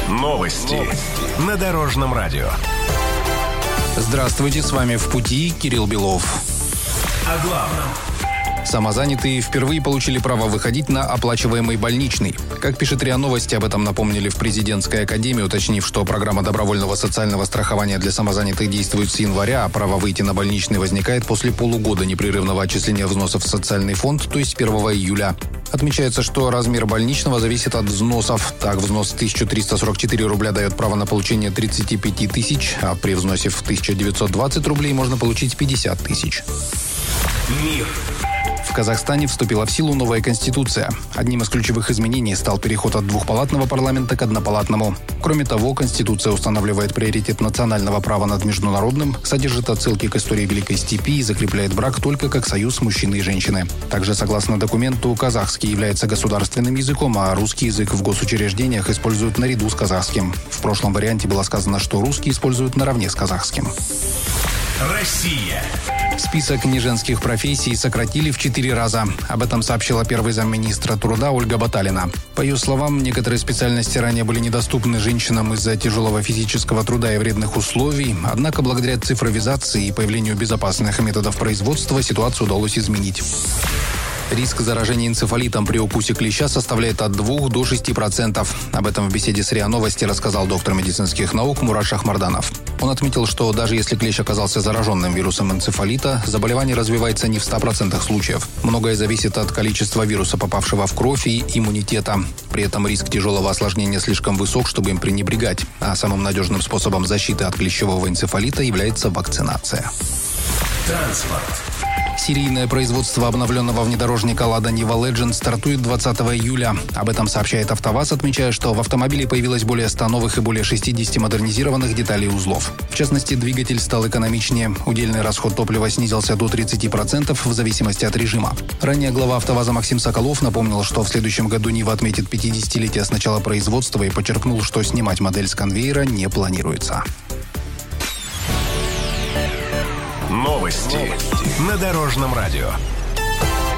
Новости на Дорожном радио. Здравствуйте, с вами «В пути» Кирилл Белов. О главном. Самозанятые впервые получили право выходить на оплачиваемый больничный. Как пишет РИА Новости, об этом напомнили в президентской академии, уточнив, что программа добровольного социального страхования для самозанятых действует с января, а право выйти на больничный возникает после полугода непрерывного отчисления взносов в социальный фонд, то есть 1 июля. Отмечается, что размер больничного зависит от взносов. Так, взнос 1344 рубля дает право на получение 35 тысяч, а при взносе в 1920 рублей можно получить 50 тысяч. Мир. В Казахстане вступила в силу новая конституция. Одним из ключевых изменений стал переход от двухпалатного парламента к однопалатному. Кроме того, конституция устанавливает приоритет национального права над международным, содержит отсылки к истории Великой Степи и закрепляет брак только как союз мужчины и женщины. Также, согласно документу, казахский является государственным языком, а русский язык в госучреждениях используют наряду с казахским. В прошлом варианте было сказано, что русский используют наравне с казахским. Россия. Список неженских профессий сократили в 4 раза. Об этом сообщила первый замминистра труда Ольга Баталина. По ее словам, некоторые специальности ранее были недоступны женщинам из-за тяжелого физического труда и вредных условий. Однако, благодаря цифровизации и появлению безопасных методов производства, ситуацию удалось изменить. Риск заражения энцефалитом при укусе клеща составляет от 2 до 6%. Об этом в беседе с РИА Новости рассказал доктор медицинских наук Мурат Шахмарданов. Он отметил, что даже если клещ оказался зараженным вирусом энцефалита, заболевание развивается не в 100% случаев. Многое зависит от количества вируса, попавшего в кровь, и иммунитета. При этом риск тяжелого осложнения слишком высок, чтобы им пренебрегать. А самым надежным способом защиты от клещевого энцефалита является вакцинация. Транспорт. Серийное производство обновленного внедорожника «Лада Нива Legend» стартует 20 июля. Об этом сообщает АвтоВАЗ, отмечая, что в автомобиле появилось более 100 новых и более 60 модернизированных деталей и узлов. В частности, двигатель стал экономичнее. Удельный расход топлива снизился до 30% в зависимости от режима. Ранее глава АвтоВАЗа Максим Соколов напомнил, что в следующем году Нива отметит 50-летие с начала производства и подчеркнул, что снимать модель с конвейера не планируется. Новости на Дорожном радио.